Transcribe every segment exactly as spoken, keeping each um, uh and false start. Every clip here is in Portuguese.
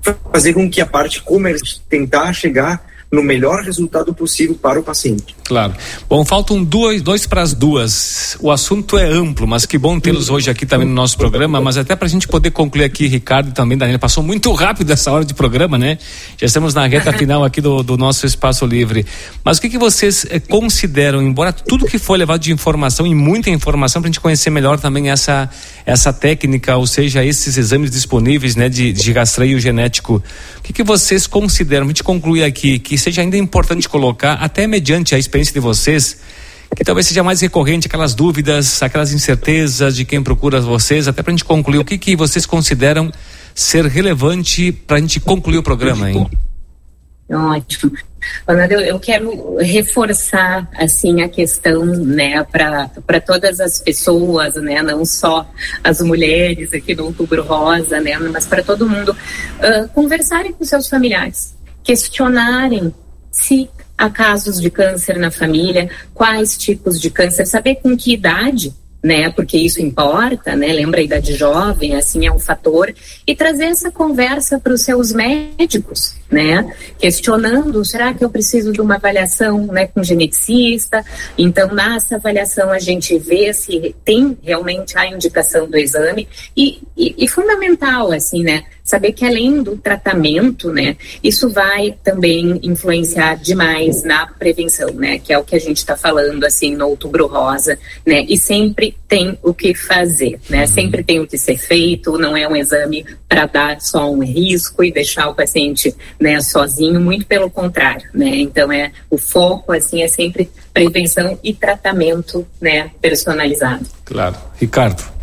fazer com que a parte comercial tentar chegar no melhor resultado possível para o paciente. Claro. Bom, faltam dois, dois para as duas. O assunto é amplo, mas que bom tê-los hoje aqui também no nosso programa, mas até para a gente poder concluir aqui, Ricardo e também Daniela, passou muito rápido essa hora de programa, né? Já estamos na reta final aqui do, do nosso Espaço Livre. Mas o que que vocês eh, consideram, embora tudo que foi levado de informação e muita informação para a gente conhecer melhor também essa, essa técnica, ou seja, esses exames disponíveis, né, de, de rastreio genético, o que que vocês consideram, a gente concluir aqui, que seja ainda importante colocar, até mediante a experiência de vocês, que talvez seja mais recorrente aquelas dúvidas, aquelas incertezas de quem procura vocês, até para a gente concluir, o que que vocês consideram ser relevante para a gente concluir o programa, hein? Ótimo. Ana, eu, eu quero reforçar, assim, a questão, né, para para todas as pessoas, né, não só as mulheres aqui do Outubro Rosa, né, mas para todo mundo, uh, conversarem com seus familiares, questionarem se há casos de câncer na família, quais tipos de câncer, saber com que idade, né, porque isso importa, né, lembra a idade jovem, assim é um fator, e trazer essa conversa para os seus médicos, né, questionando, será que eu preciso de uma avaliação, né, com geneticista? Então, nessa avaliação a gente vê se tem realmente a indicação do exame e, e, e fundamental, assim, né, saber que além do tratamento, né, isso vai também influenciar demais na prevenção, né, que é o que a gente está falando, assim, no Outubro Rosa, né, e sempre tem o que fazer, né, uhum. Sempre tem o que ser feito, não é um exame para dar só um risco e deixar o paciente, né, sozinho, muito pelo contrário, né, então é, o foco, assim, é sempre prevenção e tratamento, né, personalizado. Claro. Ricardo.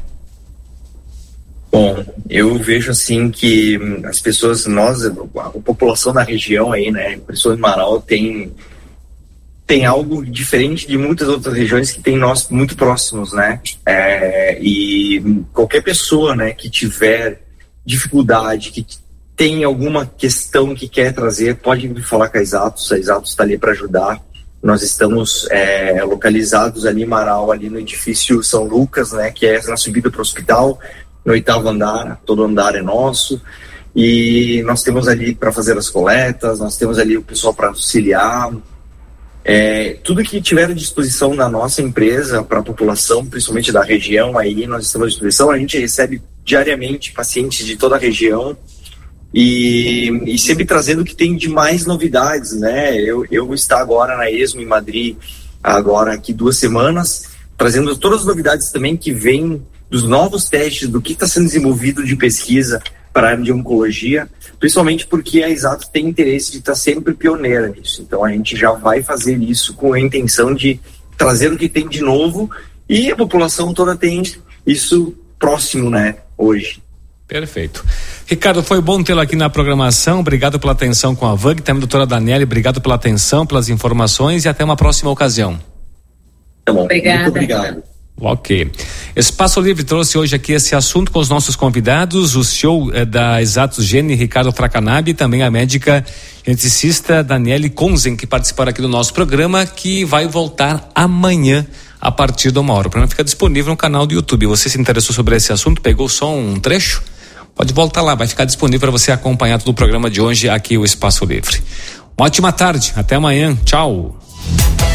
Bom, eu vejo assim que as pessoas, nós, a população da região aí, né, pessoas em Marau tem, tem algo diferente de muitas outras regiões que tem nós muito próximos, né, é, e qualquer pessoa, né, que tiver dificuldade, que tem alguma questão que quer trazer, pode me falar com a Exatos, a Exatos está ali para ajudar. Nós estamos é, localizados ali em Marau, ali no edifício São Lucas, né, que é na subida para o hospital, no oitavo andar, todo andar é nosso, e nós temos ali para fazer as coletas, nós temos ali o pessoal para auxiliar, é, tudo que tiver à disposição da nossa empresa para a população, principalmente da região, aí nós estamos à disposição. A gente recebe diariamente pacientes de toda a região e, e sempre trazendo o que tem de mais novidades, né? Eu, eu vou estar agora na ESMO em Madrid, agora aqui duas semanas, trazendo todas as novidades também que vêm dos novos testes, do que está sendo desenvolvido de pesquisa para a área de oncologia, principalmente porque a Exato tem interesse de estar sempre pioneira nisso. Então a gente já vai fazer isso com a intenção de trazer o que tem de novo e a população toda tem isso próximo, né, hoje. Perfeito. Ricardo, foi bom tê-lo aqui na programação, obrigado pela atenção com a V A G, também a doutora Daniela, obrigado pela atenção, pelas informações e até uma próxima ocasião. Tá bom, obrigada. Muito obrigado. Ok. Espaço Livre trouxe hoje aqui esse assunto com os nossos convidados, o C E O eh, da Exatos Gene, Ricardo Fracanabi, e também a médica geneticista Daniele Konzen, que participaram aqui do nosso programa, que vai voltar amanhã a partir de uma hora. O programa fica disponível no canal do YouTube. Você se interessou sobre esse assunto, pegou só um trecho? Pode voltar lá, vai ficar disponível para você acompanhar todo o programa de hoje aqui, o Espaço Livre. Uma ótima tarde, até amanhã, tchau.